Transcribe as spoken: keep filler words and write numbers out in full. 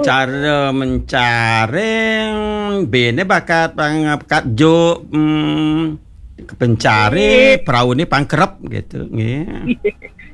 Cara mencari bene bakat bakat jo hmm, pencari perahu ini pangkerep gitu nggih.